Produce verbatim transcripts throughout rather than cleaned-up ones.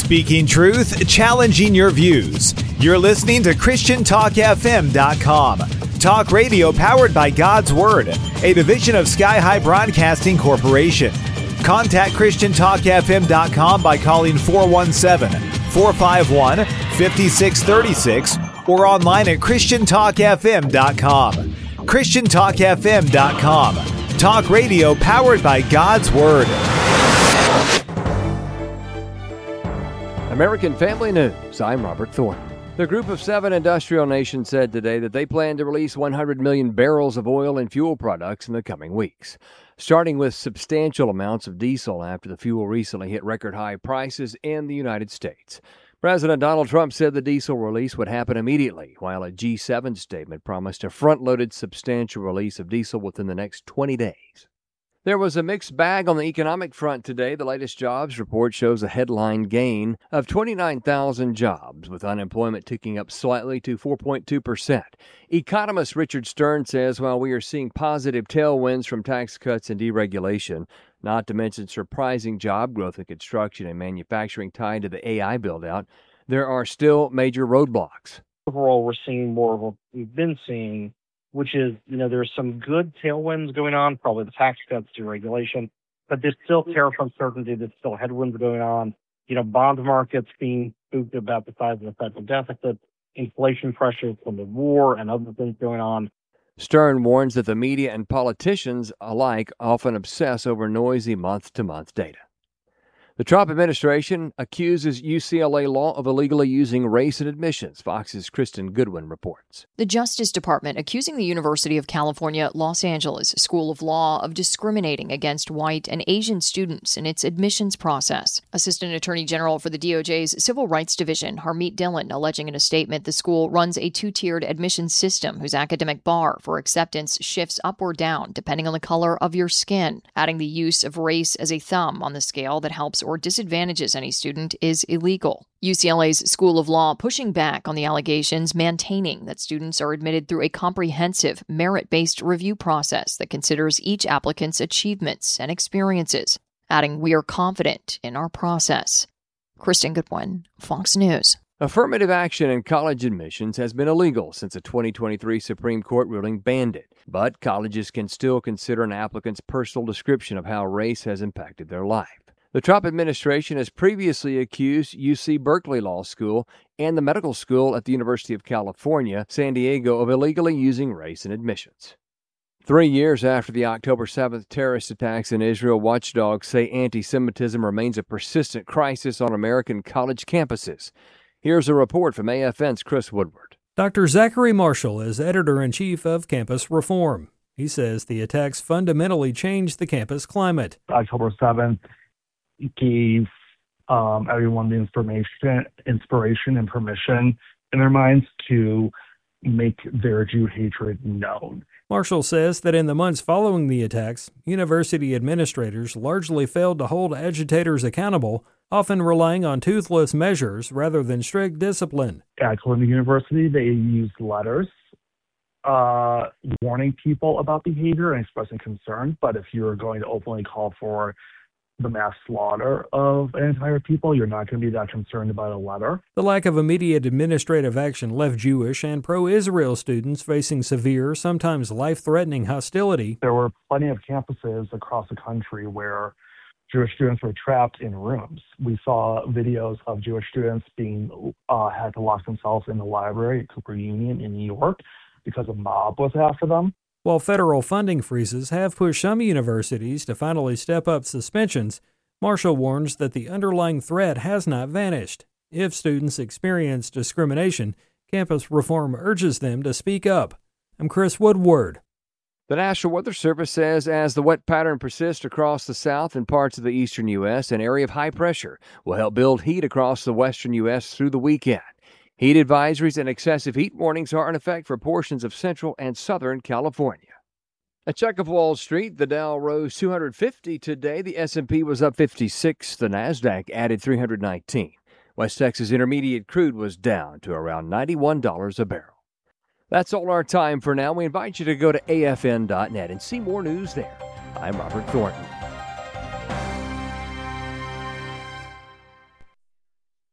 Speaking truth, challenging your views. You're listening to Christian Talk F M dot com. Talk radio powered by God's Word, a division of Sky High Broadcasting Corporation. Contact Christian Talk F M dot com by calling four one seven, four five one, five six three six or online at Christian Talk F M dot com. Christian Talk F M dot com. Talk radio powered by God's Word. American Family News, I'm Robert Thornton. The Group of Seven industrial nations said today that they plan to release one hundred million barrels of oil and fuel products in the coming weeks, starting with substantial amounts of diesel after the fuel recently hit record high prices in the United States. President Donald Trump said the diesel release would happen immediately, while a G seven statement promised a front-loaded substantial release of diesel within the next twenty days. There was a mixed bag on the economic front today. The latest jobs report shows a headline gain of twenty-nine thousand jobs, with unemployment ticking up slightly to four point two percent. Economist Richard Stern says while we are seeing positive tailwinds from tax cuts and deregulation, not to mention surprising job growth in construction and manufacturing tied to the A I build-out, there are still major roadblocks. Overall, we're seeing more of what we've been seeing, which is, you know, there's some good tailwinds going on, probably the tax cuts, deregulation, but there's still tariff uncertainty, there's still headwinds going on, you know, bond markets being spooked about the size of the federal deficit, inflation pressures from the war and other things going on. Stern warns that the media and politicians alike often obsess over noisy month-to-month data. The Trump administration accuses U C L A law of illegally using race in admissions. Fox's Kristen Goodwin reports. The Justice Department accusing the University of California, Los Angeles School of Law of discriminating against white and Asian students in its admissions process. Assistant Attorney General for the D O J's Civil Rights Division, Harmeet Dillon, alleging in a statement the school runs a two-tiered admissions system whose academic bar for acceptance shifts up or down depending on the color of your skin, adding the use of race as a thumb on the scale that helps or disadvantages any student is illegal. U C L A's School of Law pushing back on the allegations, maintaining that students are admitted through a comprehensive, merit-based review process that considers each applicant's achievements and experiences, adding, "We are confident in our process." Kristen Goodwin, Fox News. Affirmative action in college admissions has been illegal since a twenty twenty-three Supreme Court ruling banned it, but colleges can still consider an applicant's personal description of how race has impacted their life. The Trump administration has previously accused U C Berkeley Law School and the medical school at the University of California, San Diego, of illegally using race in admissions. Three years after the October seventh terrorist attacks in Israel, watchdogs say anti-Semitism remains a persistent crisis on American college campuses. Here's a report from A F N's Chris Woodward. Doctor Zachary Marshall is editor-in-chief of Campus Reform. He says the attacks fundamentally changed the campus climate. October seventh gave um, everyone the information, inspiration, and permission in their minds to make their Jew hatred known. Marshall says that in the months following the attacks, university administrators largely failed to hold agitators accountable, often relying on toothless measures rather than strict discipline. At Columbia University, they used letters uh, warning people about behavior and expressing concern, but if you're going to openly call for the mass slaughter of an entire people, you're not going to be that concerned about a letter. The lack of immediate administrative action left Jewish and pro-Israel students facing severe, sometimes life-threatening hostility. There were plenty of campuses across the country where Jewish students were trapped in rooms. We saw videos of Jewish students being uh, had to lock themselves in the library at Cooper Union in New York because a mob was after them. While federal funding freezes have pushed some universities to finally step up suspensions, Marshall warns that the underlying threat has not vanished. If students experience discrimination, Campus Reform urges them to speak up. I'm Chris Woodward. The National Weather Service says as the wet pattern persists across the south and parts of the eastern U S, an area of high pressure will help build heat across the western U S through the weekend. Heat advisories and excessive heat warnings are in effect for portions of central and southern California. A check of Wall Street, the Dow rose two hundred fifty today. The S and P was up fifty-six. The Nasdaq added three hundred nineteen. West Texas Intermediate crude was down to around ninety-one dollars a barrel. That's all our time for now. We invite you to go to A F N dot net and see more news there. I'm Robert Thornton.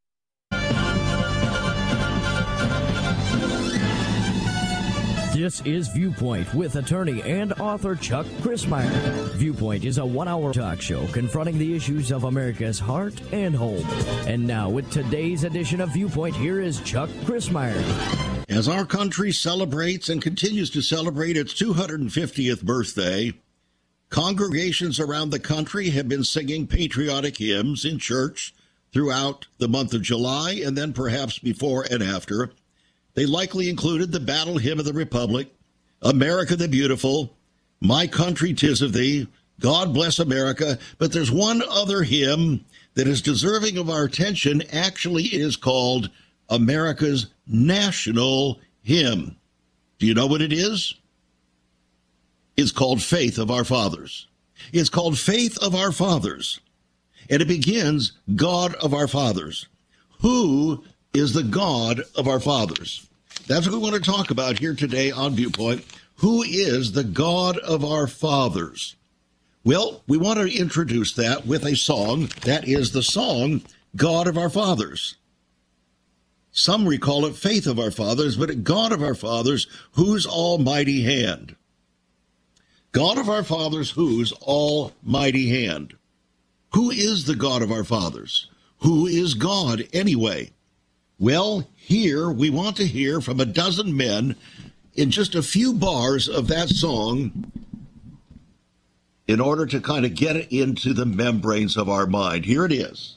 This is Viewpoint with attorney and author Chuck Crismier. Viewpoint is a one-hour talk show confronting the issues of America's heart and home. And now, with today's edition of Viewpoint, here is Chuck Crismier. As our country celebrates and continues to celebrate its two hundred fiftieth birthday, congregations around the country have been singing patriotic hymns in church throughout the month of July, and then perhaps before and after. They likely included the Battle Hymn of the Republic, America the Beautiful, My Country 'Tis of Thee, God Bless America. But there's one other hymn that is deserving of our attention. Actually, it is called America's national hymn. Do you know what it is? It's called Faith of Our Fathers. It's called Faith of Our Fathers. And it begins, God of our fathers. Who is the God of our fathers? That's what we want to talk about here today on Viewpoint. Who is the God of our fathers? Well, we want to introduce that with a song. That is the song, God of Our Fathers. Some recall it Faith of Our Fathers, but God of our fathers, whose almighty hand? God of our fathers, whose almighty hand? Who is the God of our fathers? Who is God anyway? Well, here we want to hear from a dozen men in just a few bars of that song in order to kind of get it into the membranes of our mind. Here it is.